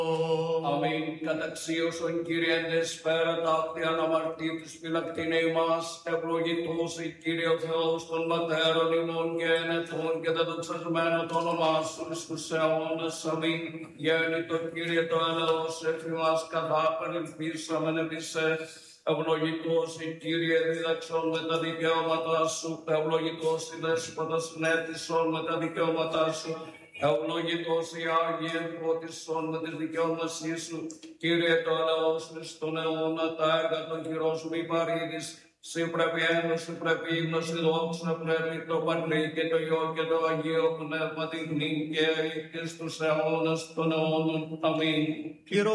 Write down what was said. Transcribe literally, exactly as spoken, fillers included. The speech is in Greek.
Αμήν. Καταξίωσον Κύριε εν δεσπέρα ταύτη αναμαρτήτους φυλακτήνε ημάς, ευλογητός η Κύριε ο Θεός των πατέρων ημών και ενεθών και τετοξασμένο το όνομά σου εις τους αιώνας. Αμήν. Γέννητο Κύριε το έλεος εφημάς καθάπερ ελπίσαμεν επισέ. Ευλογητός η Κύριε δίδαξον με τα δικαιώματά σου, ευλογητός η δέσποτας νέτησον με τα δικαιώματά σου. Ευλογητός η Άγιε εμπότισον με τις δικαιώμασή σου. Κύριε το έλεος εις τον αιώνα τα έργα των χειρός σου μη παρήδεις. Συ πρέπει ένωση, πρέπει ύμνος, η δόξα πρέπει το Πατρί και το Υιό και το Αγίο Πνεύμα την νυν και στους αιώνας των αιώνων. Αμήν.